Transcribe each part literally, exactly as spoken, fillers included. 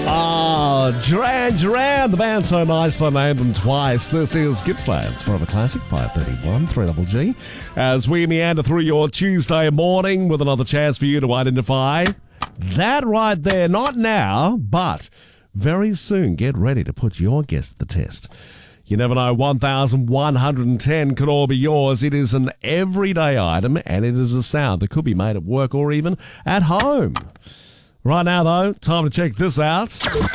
Ah, Duran Duran, the band so nice they named them twice. This is Gippsland's Forever Classic, five thirty-one, three Double G. As we meander through your Tuesday morning with another chance for you to identify that right there. Not now, but very soon. Get ready to put your guess to the test. You never know, one thousand one hundred ten could all be yours. It is an everyday item, and it is a sound that could be made at work or even at home. Right now, though, time to check this out.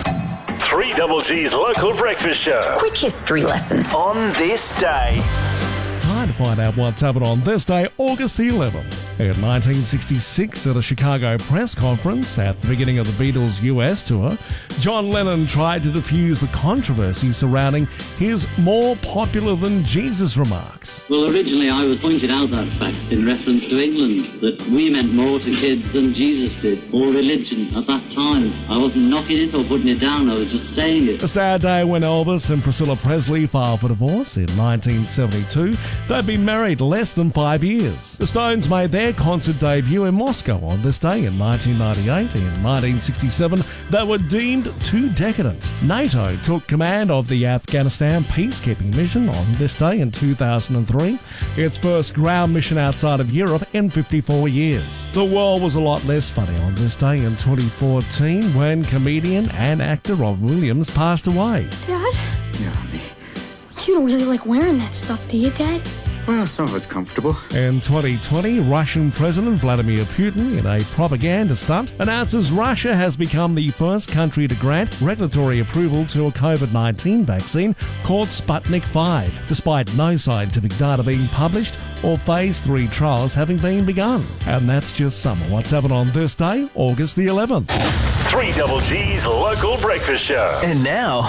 three Double G's local breakfast show. Quick history lesson. On this day. Time to find out what's happened on this day, August the eleventh. In nineteen sixty-six, at a Chicago press conference at the beginning of the Beatles' U S tour, John Lennon tried to defuse the controversy surrounding his more popular than Jesus remarks. Well, originally I was pointed out that fact in reference to England, that we meant more to kids than Jesus did, or religion at that time. I wasn't knocking it or putting it down, I was just saying it. A sad day when Elvis and Priscilla Presley filed for divorce in nineteen seventy-two. They'd been married less than five years. The Stones made their concert debut in Moscow on this day in nineteen ninety-eight. In nineteen sixty-seven, they were deemed too decadent. NATO took command of the Afghanistan peacekeeping mission on this day in two thousand three, its first ground mission outside of Europe in fifty-four years. The world was a lot less funny on this day in twenty fourteen when comedian and actor Robin Williams passed away. Dad? Yeah, honey. You don't really like wearing that stuff, do you, Dad? Well, some of it's comfortable. In twenty twenty, Russian President Vladimir Putin, in a propaganda stunt, announces Russia has become the first country to grant regulatory approval to a COVID nineteen vaccine called Sputnik five, despite no scientific data being published or phase three trials having been begun. And that's just some of what's happened on this day, August the eleventh. three Double G's local breakfast show. And now,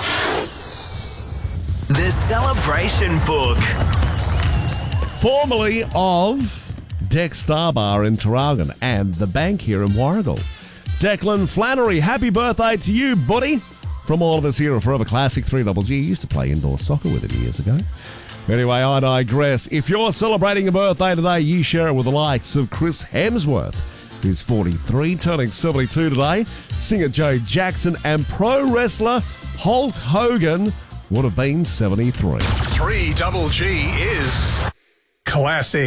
the Celebration Book. Formerly of Deck Star Bar in Tarragona and the Bank here in Warragul. Declan Flannery, happy birthday to you, buddy. From all of us here at Forever Classic, three Double G. Used to play indoor soccer with him years ago. Anyway, I digress. If you're celebrating a birthday today, you share it with the likes of Chris Hemsworth, who's forty-three, turning seventy-two today. Singer Joe Jackson and pro wrestler Hulk Hogan would have been seventy-three. three Double G is classic.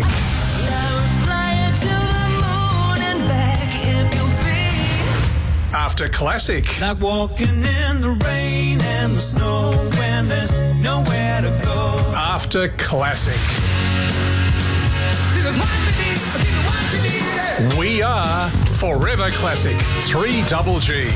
After classic. Like walking in the rain and the snow when there's nowhere to go. After classic. We are Forever Classic. three Double G.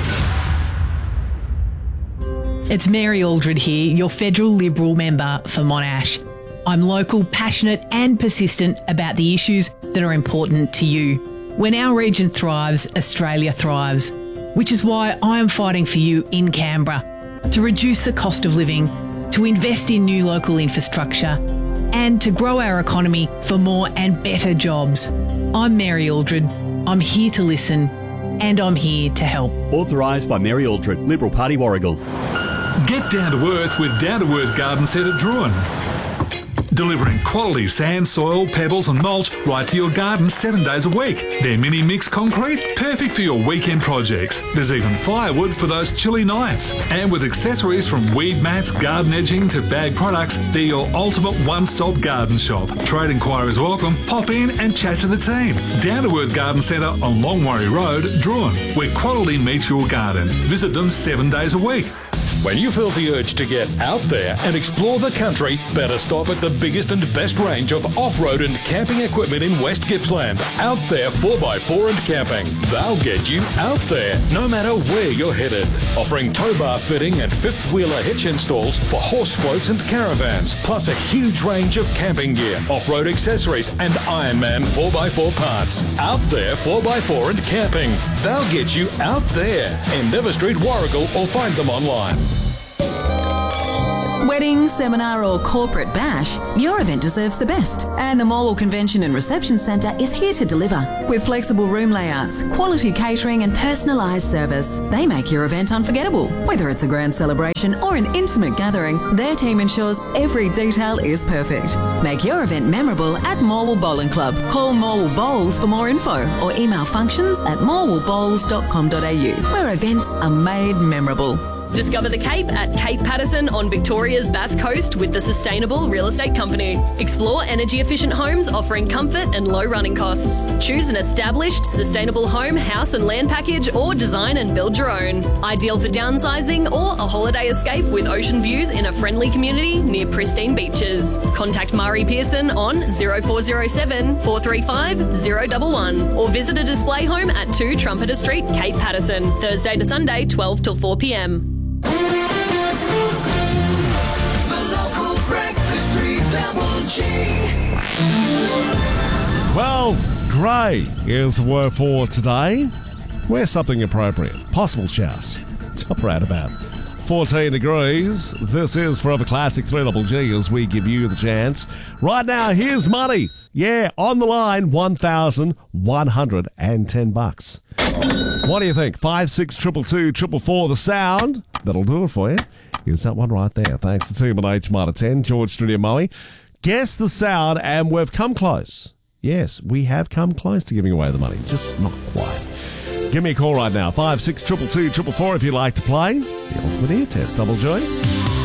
It's Mary Aldred here, your federal Liberal member for Monash. I'm local, passionate and persistent about the issues that are important to you. When our region thrives, Australia thrives, which is why I am fighting for you in Canberra to reduce the cost of living, to invest in new local infrastructure and to grow our economy for more and better jobs. I'm Mary Aldred. I'm here to listen and I'm here to help. Authorised by Mary Aldred, Liberal Party, Warragul. Get down to earth with Down to Earth Garden Centre Druin. Delivering quality sand, soil, pebbles and mulch right to your garden seven days a week. Their mini mix concrete, perfect for your weekend projects. There's even firewood for those chilly nights. And with accessories from weed mats, garden edging to bag products, they're your ultimate one-stop garden shop. Trade inquiries welcome. Pop in and chat to the team. Down to Earth Garden Centre on Longwarry Road, Druin, where quality meets your garden. Visit them seven days a week. When you feel the urge to get out there and explore the country, better stop at the biggest and best range of off-road and camping equipment in West Gippsland. Out There four by four and Camping. They'll get you out there, no matter where you're headed. Offering tow bar fitting and fifth-wheeler hitch installs for horse floats and caravans, plus a huge range of camping gear, off-road accessories and Ironman four by four parts. Out There four by four and Camping. They'll get you out there. Endeavour Street, Warragul, or find them online. wedding, seminar or corporate bash, your event deserves the best. And the Morwell Convention and Reception Centre is here to deliver. With flexible room layouts, quality catering and personalised service, they make your event unforgettable. Whether it's a grand celebration or an intimate gathering, their team ensures every detail is perfect. Make your event memorable at Morwell Bowling Club. Call Morwell Bowls for more info or email functions at morwell bowls dot com dot a u, where events are made memorable. Discover the Cape at Cape Patterson on Victoria's Bass Coast with the Sustainable Real Estate Company. Explore energy-efficient homes offering comfort and low running costs. Choose an established, sustainable home, house and land package or design and build your own. Ideal for downsizing or a holiday escape with ocean views in a friendly community near pristine beaches. Contact Mari Pearson on zero four zero seven, four three five, zero one one or visit a display home at two Trumpeter Street, Cape Patterson. Thursday to Sunday, twelve till four p m. The local breakfast, three double G. Well, grey is the word for today. Wear something appropriate. Possible showers. Top around about fourteen degrees. This is Forever Classic three double G as we give you the chance. Right now, here's money. Yeah, on the line, one thousand one hundred ten bucks. What do you think? Five, six, triple two, triple four, the sound. That'll do it for you. Here's that one right there. Thanks to Team at H Mitre ten, George Studio Moe. Guess the sound, and we've come close. Yes, we have come close to giving away the money, just not quite. Give me a call right now. Five, six, triple two, triple four if you'd like to play. The Ultimate Ear Test, Double J.